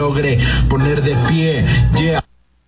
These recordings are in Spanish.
logre poner de pie. Yeah.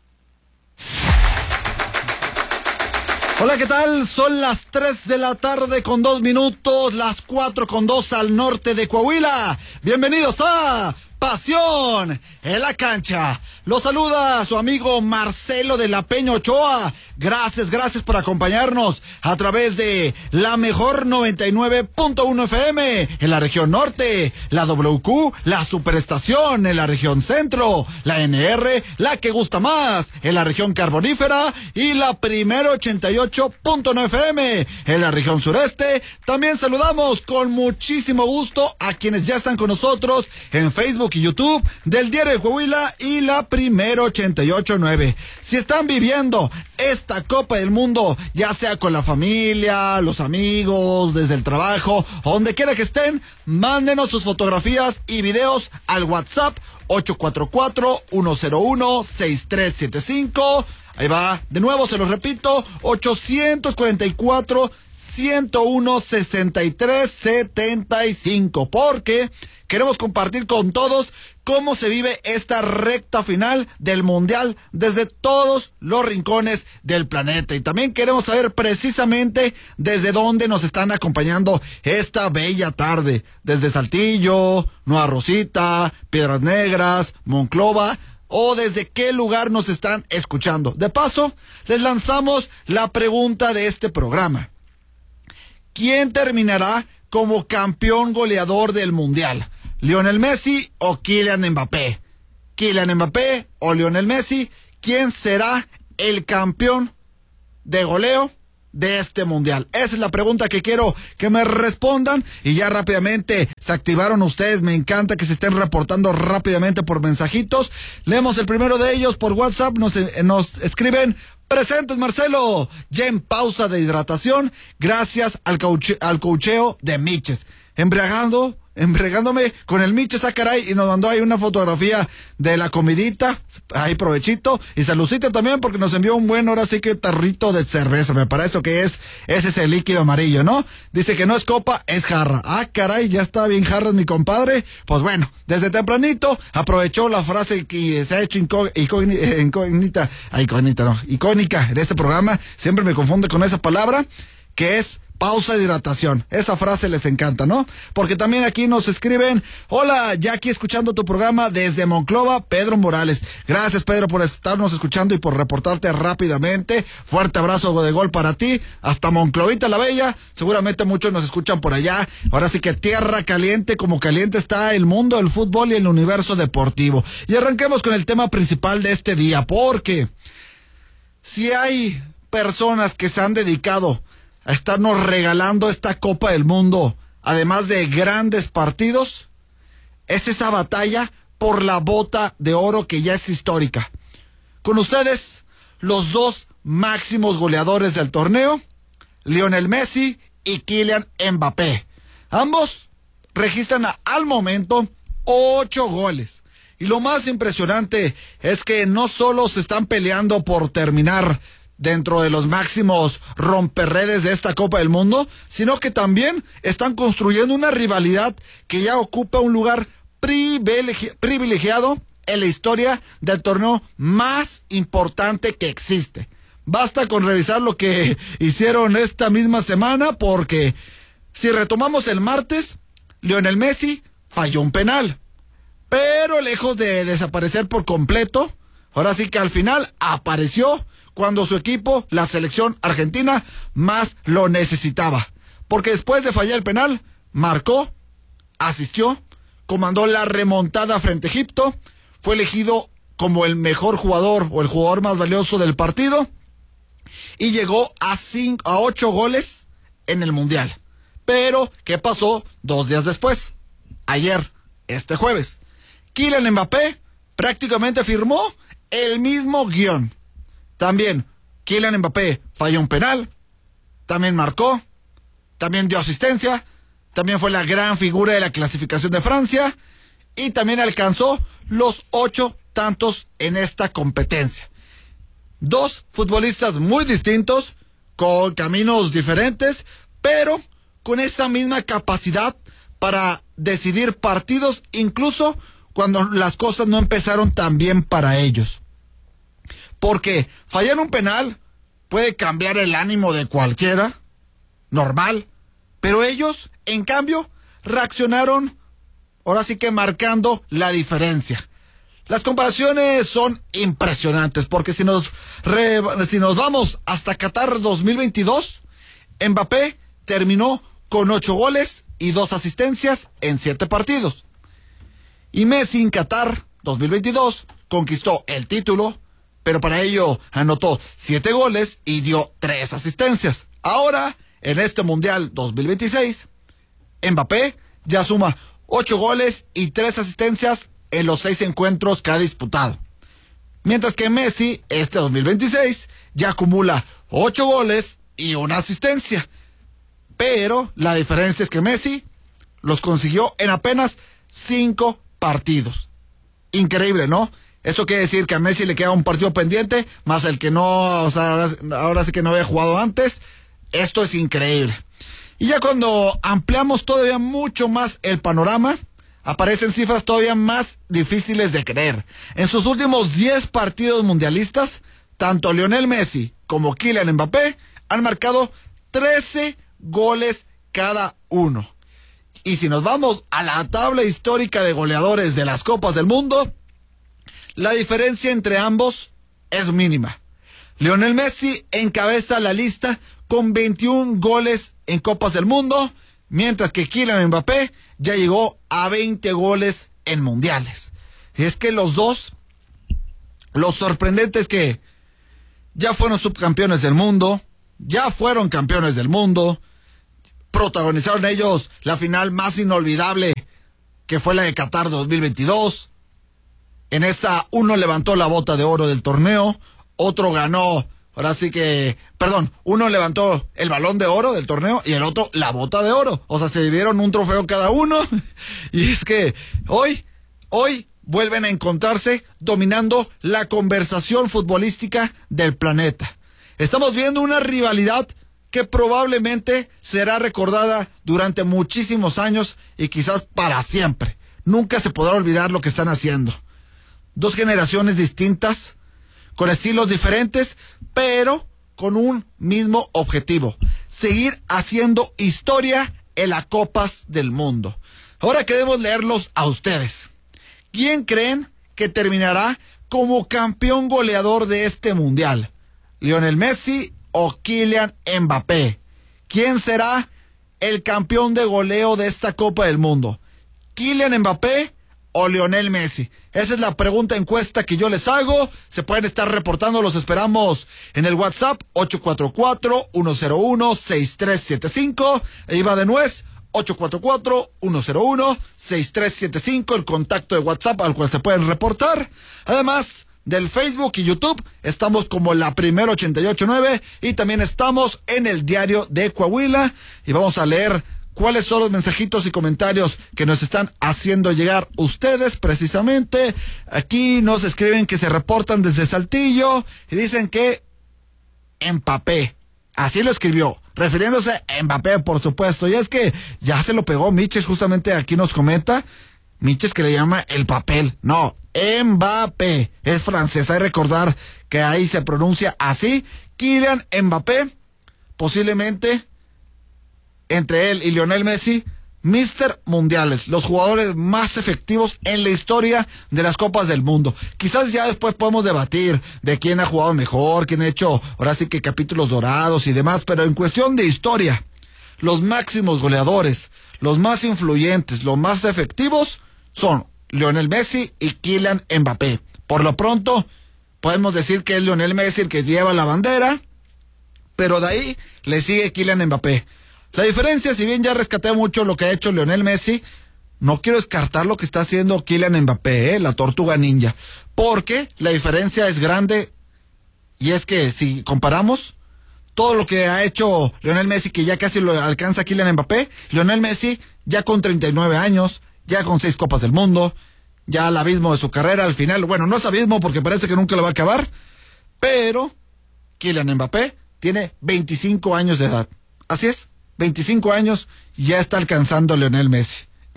Hola, ¿qué tal? Son las 3 de la tarde con 2 minutos, las 4 con 2 al norte de Coahuila. Bienvenidos a Pasión en la Cancha. Los saluda su amigo Marcelo de la Peña Ochoa. Gracias por acompañarnos a través de la mejor 99.1 FM en la región norte, la WQ, la superestación en la región centro, la NR, la que gusta más en la región carbonífera y la primera 88.9 FM en la región sureste. También saludamos con muchísimo gusto a quienes ya están con nosotros en Facebook y YouTube del Diario de Coahuila y la primera 88.9. Si están viviendo esta Copa del Mundo, ya sea con la familia, los amigos, desde el trabajo, o donde quiera que estén, mándenos sus fotografías y videos al WhatsApp 844-101-6375. Ahí va, de nuevo se los repito, 844-101-6375, porque queremos compartir con todos cómo se vive esta recta final del Mundial desde todos los rincones del planeta. Y también queremos saber precisamente desde dónde nos están acompañando esta bella tarde. Desde Saltillo, Nueva Rosita, Piedras Negras, Monclova, o desde qué lugar nos están escuchando. De paso, les lanzamos la pregunta de este programa. ¿Quién terminará como campeón goleador del Mundial? ¿Lionel Messi o Kylian Mbappé? ¿Kylian Mbappé o Lionel Messi? ¿Quién será el campeón de goleo de este Mundial? Esa es la pregunta que quiero que me respondan. Y ya rápidamente se activaron ustedes. Me encanta que se estén reportando rápidamente por mensajitos. Leemos el primero de ellos por WhatsApp. Nos escriben: presentes, Marcelo, ya en pausa de hidratación, gracias al coacheo de Miches. Embriagándome con el Miches, caray, y nos mandó ahí una fotografía de la comidita, ahí provechito, y saludcita también porque nos envió un buen, ahora sí que tarrito de cerveza, me parece que es ese líquido amarillo, ¿no? Dice que no es copa, es jarra. Caray, ya está bien jarras mi compadre. Pues bueno, desde tempranito aprovechó la frase que se ha hecho icónica en este programa, siempre me confunde con esa palabra, que es pausa de hidratación. Esa frase les encanta, ¿no? Porque también aquí nos escriben: hola, ya aquí escuchando tu programa desde Monclova, Pedro Morales. Gracias, Pedro, por estarnos escuchando y por reportarte rápidamente. Fuerte abrazo de gol para ti, hasta Monclovita la Bella. Seguramente muchos nos escuchan por allá. Ahora sí que tierra caliente, como caliente está el mundo del fútbol y el universo deportivo. Y arranquemos con el tema principal de este día, porque si hay personas que se han dedicado a estarnos regalando esta Copa del Mundo, además de grandes partidos, es esa batalla por la bota de oro que ya es histórica. Con ustedes, los dos máximos goleadores del torneo, Lionel Messi y Kylian Mbappé. Ambos registran al momento 8 goles. Y lo más impresionante es que no solo se están peleando por terminar dentro de los máximos romperredes de esta Copa del Mundo, sino que también están construyendo una rivalidad que ya ocupa un lugar privilegiado en la historia del torneo más importante que existe. Basta con revisar lo que hicieron esta misma semana, porque si retomamos el martes, Lionel Messi falló un penal, pero lejos de desaparecer por completo, ahora sí que al final apareció cuando su equipo, la selección argentina, más lo necesitaba. Porque después de fallar el penal, marcó, asistió, comandó la remontada frente a Egipto, fue elegido como el mejor jugador o el jugador más valioso del partido y llegó a 8 goles en el Mundial. Pero, ¿qué pasó 2 días después? Ayer, este jueves, Kylian Mbappé prácticamente firmó el mismo guión. También Kylian Mbappé falló un penal, también marcó, también dio asistencia, también fue la gran figura de la clasificación de Francia y también alcanzó los 8 tantos en esta competencia. 2 futbolistas muy distintos, con caminos diferentes, pero con esa misma capacidad para decidir partidos, incluso cuando las cosas no empezaron tan bien para ellos. Porque fallar un penal puede cambiar el ánimo de cualquiera, normal, pero ellos, en cambio, reaccionaron, ahora sí que marcando la diferencia. Las comparaciones son impresionantes, porque si nos vamos hasta Qatar 2022, Mbappé terminó con 8 goles y 2 asistencias en 7 partidos. Y Messi en Qatar 2022 conquistó el título, pero para ello anotó 7 goles y dio 3 asistencias. Ahora, en este Mundial 2026, Mbappé ya suma 8 goles y 3 asistencias en los 6 encuentros que ha disputado. Mientras que Messi, este 2026, ya acumula 8 goles y 1 asistencia. Pero la diferencia es que Messi los consiguió en apenas 5 partidos. Increíble, ¿no? Esto quiere decir que a Messi le queda un partido pendiente, más el que no, o sea, ahora sí que no había jugado antes. Esto es increíble. Y ya cuando ampliamos todavía mucho más el panorama, aparecen cifras todavía más difíciles de creer. En sus últimos 10 partidos mundialistas, tanto Lionel Messi como Kylian Mbappé han marcado 13 goles cada uno. Y si nos vamos a la tabla histórica de goleadores de las Copas del Mundo, la diferencia entre ambos es mínima. Lionel Messi encabeza la lista con 21 goles en Copas del Mundo, mientras que Kylian Mbappé ya llegó a 20 goles en mundiales. Y es que los dos, lo sorprendente es que ya fueron subcampeones del mundo, ya fueron campeones del mundo, protagonizaron ellos la final más inolvidable que fue la de Qatar 2022. En esa uno levantó la bota de oro del torneo, otro ganó, uno levantó el balón de oro del torneo y el otro la bota de oro. O sea, se dividieron un trofeo cada uno. Y es que hoy vuelven a encontrarse dominando la conversación futbolística del planeta. Estamos viendo una rivalidad que probablemente será recordada durante muchísimos años y quizás para siempre. Nunca se podrá olvidar lo que están haciendo. 2 generaciones distintas, con estilos diferentes, pero con un mismo objetivo: seguir haciendo historia en las Copas del Mundo. Ahora queremos leerlos a ustedes. ¿Quién creen que terminará como campeón goleador de este mundial? ¿Lionel Messi o Kylian Mbappé? ¿Quién será el campeón de goleo de esta Copa del Mundo? ¿Kylian Mbappé o Lionel Messi? Esa es la pregunta encuesta que yo les hago. Se pueden estar reportando, los esperamos en el WhatsApp 844-101-6375. Ahí va de nuez, 844-101-6375, el contacto de WhatsApp al cual se pueden reportar. Además del Facebook y YouTube, estamos como La Primera 88.9 y también estamos en el Diario de Coahuila y vamos a leer cuáles son los mensajitos y comentarios que nos están haciendo llegar ustedes precisamente. Aquí nos escriben que se reportan desde Saltillo y dicen que Mbappé, así lo escribió, refiriéndose a Mbappé, por supuesto. Y es que ya se lo pegó Miches, justamente aquí nos comenta Miches que le llama el papel. No, Mbappé, es francés, hay que recordar que ahí se pronuncia así. Kylian Mbappé, posiblemente entre él y Lionel Messi, Mr. Mundiales, los jugadores más efectivos en la historia de las Copas del Mundo. Quizás ya después podemos debatir de quién ha jugado mejor, quién ha hecho, ahora sí que capítulos dorados y demás, pero en cuestión de historia, los máximos goleadores, los más influyentes, los más efectivos son Lionel Messi y Kylian Mbappé. Por lo pronto, podemos decir que es Lionel Messi el que lleva la bandera, pero de ahí le sigue Kylian Mbappé. La diferencia, si bien ya rescaté mucho lo que ha hecho Lionel Messi, no quiero descartar lo que está haciendo Kylian Mbappé, la tortuga ninja, porque la diferencia es grande. Y es que si comparamos todo lo que ha hecho Lionel Messi, que ya casi lo alcanza Kylian Mbappé, Lionel Messi ya con 39 años, ya con 6 Copas del Mundo, ya al abismo de su carrera al final. Bueno, no es abismo porque parece que nunca lo va a acabar, pero Kylian Mbappé tiene 25 años de edad. Así es, 25 años ya está alcanzando a Lionel Messi.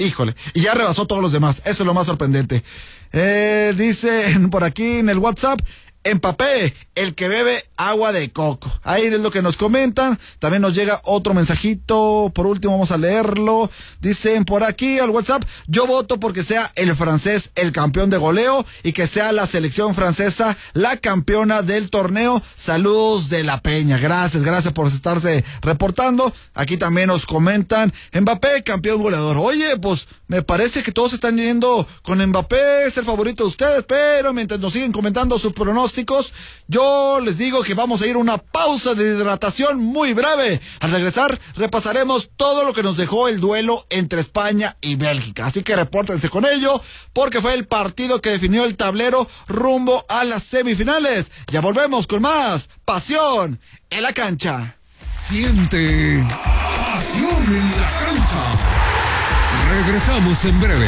Híjole, y ya rebasó todos los demás, eso es lo más sorprendente. Dicen por aquí en el WhatsApp, Mbappé, el que bebe agua de coco. Ahí es lo que nos comentan. También nos llega otro mensajito. Por último vamos a leerlo. Dicen por aquí al WhatsApp, yo voto porque sea el francés el campeón de goleo y que sea la selección francesa la campeona del torneo. Saludos de La Peña. Gracias por estarse reportando. Aquí también nos comentan, Mbappé, campeón goleador. Oye, pues me parece que todos están yendo con Mbappé, es el favorito de ustedes, pero mientras nos siguen comentando sus pronósticos, yo les digo que vamos a ir a una pausa de hidratación muy breve. Al regresar repasaremos todo lo que nos dejó el duelo entre España y Bélgica, así que repórtense con ello porque fue el partido que definió el tablero rumbo a las semifinales. Ya volvemos con más pasión en la cancha. Siente pasión en la cancha. Regresamos en breve.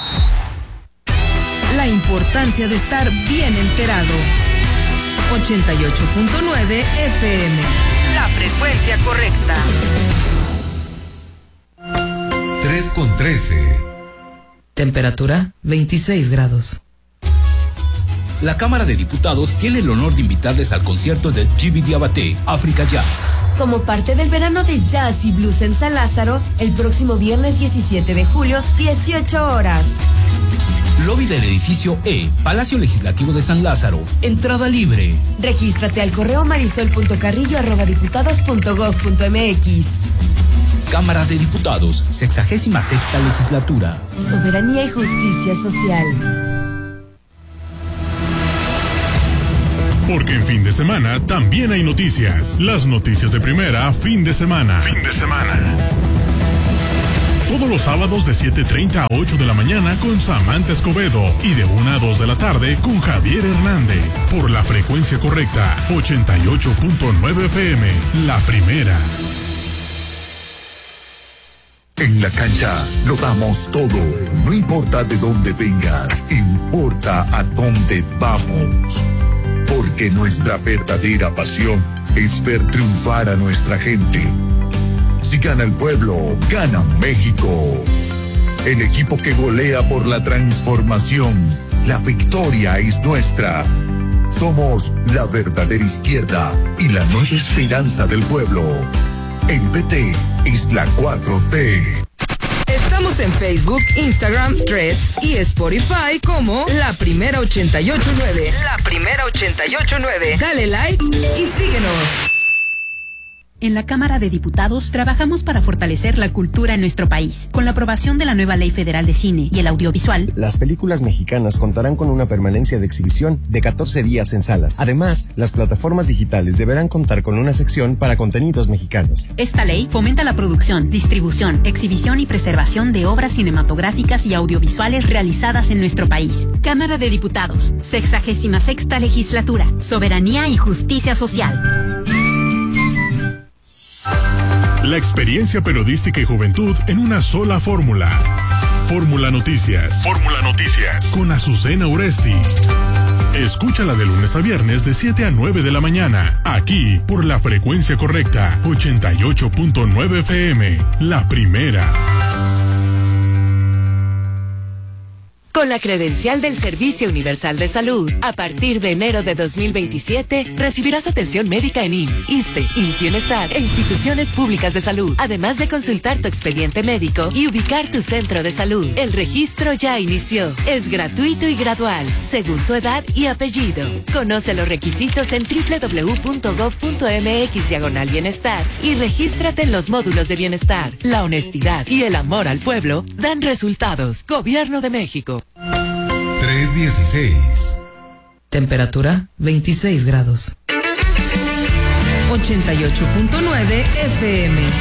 La importancia de estar bien enterado. 88.9 FM. La frecuencia correcta. 3:13. Temperatura 26 grados. La Cámara de Diputados tiene el honor de invitarles al concierto de Djiby Diabaté, Africa Jazz. Como parte del verano de jazz y blues en San Lázaro, el próximo viernes 17 de julio, 18 horas. Lobby del edificio E, Palacio Legislativo de San Lázaro. Entrada libre. Regístrate al correo marisol.carrillo@diputados.gov.mx. Cámara de Diputados, 66ª Legislatura. Soberanía y justicia social. Porque en fin de semana también hay noticias. Las noticias de primera, fin de semana. Todos los sábados de 7:30 a 8 de la mañana con Samantha Escobedo y de 1 a 2 de la tarde con Javier Hernández. Por la frecuencia correcta, 88.9 FM, la primera. En la cancha lo damos todo. No importa de dónde vengas, importa a dónde vamos. Porque nuestra verdadera pasión es ver triunfar a nuestra gente. Si gana el pueblo, gana México. El equipo que golea por la transformación. La victoria es nuestra. Somos la verdadera izquierda y la nueva esperanza del pueblo. El PT es la 4T. Estamos en Facebook, Instagram, Threads y Spotify como La Primera 88.9. La Primera 88.9. Dale like y síguenos. En la Cámara de Diputados trabajamos para fortalecer la cultura en nuestro país. Con la aprobación de la nueva Ley Federal de Cine y el Audiovisual, las películas mexicanas contarán con una permanencia de exhibición de 14 días en salas. Además, las plataformas digitales deberán contar con una sección para contenidos mexicanos. Esta ley fomenta la producción, distribución, exhibición y preservación de obras cinematográficas y audiovisuales realizadas en nuestro país. Cámara de Diputados, 66ª Legislatura, Soberanía y Justicia Social. La experiencia periodística y juventud en una sola fórmula. Fórmula Noticias. Con Azucena Uresti. Escúchala de lunes a viernes de 7 a 9 de la mañana. Aquí por la frecuencia correcta. 88.9 FM. La primera. Con la credencial del Servicio Universal de Salud, a partir de enero de 2027, recibirás atención médica en IMSS, ISSSTE, IMSS Bienestar e instituciones públicas de salud, además de consultar tu expediente médico y ubicar tu centro de salud. El registro ya inició. Es gratuito y gradual, según tu edad y apellido. Conoce los requisitos en www.gov.mx/bienestar y regístrate en los módulos de bienestar. La honestidad y el amor al pueblo dan resultados. Gobierno de México. 3:16. Temperatura 26 grados. 88.9 FM.